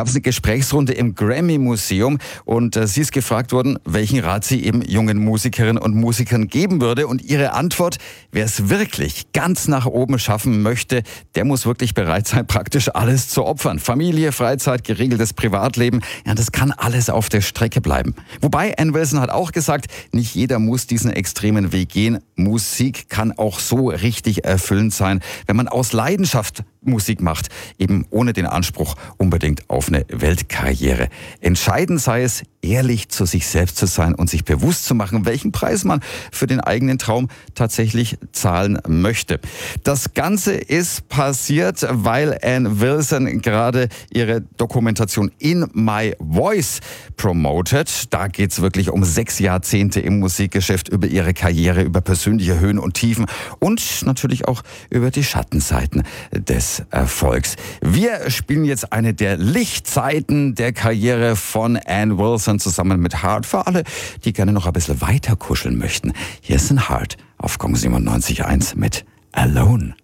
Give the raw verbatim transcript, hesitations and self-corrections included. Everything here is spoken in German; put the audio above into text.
gab es eine Gesprächsrunde im Grammy-Museum und äh, sie ist gefragt worden, welchen Rat sie eben jungen Musikerinnen und Musikern geben würde. Und ihre Antwort: Wer es wirklich ganz nach oben schaffen möchte, der muss wirklich bereit sein, praktisch alles zu opfern. Familie, Freizeit, geregeltes Privatleben, ja, das kann alles auf der Strecke bleiben. Wobei Ann Wilson hat auch gesagt, nicht jeder muss diesen extremen Weg gehen. Musik kann auch so richtig erfüllend sein, wenn man aus Leidenschaft Musik macht, eben ohne den Anspruch unbedingt auf eine Weltkarriere. Entscheidend sei es, ehrlich zu sich selbst zu sein und sich bewusst zu machen, welchen Preis man für den eigenen Traum tatsächlich zahlen möchte. Das Ganze ist passiert, weil Ann Wilson gerade ihre Dokumentation In My Voice promotet. Da geht es wirklich um sechs Jahrzehnte im Musikgeschäft, über ihre Karriere, über persönliche Höhen und Tiefen und natürlich auch über die Schattenseiten des Erfolgs. Wir spielen jetzt eine der Lichtseiten der Karriere von Ann Wilson zusammen mit Heart für alle, die gerne noch ein bisschen weiter kuscheln möchten. Hier ist ein Heart auf Kong siebenundneunzig Komma eins mit Alone.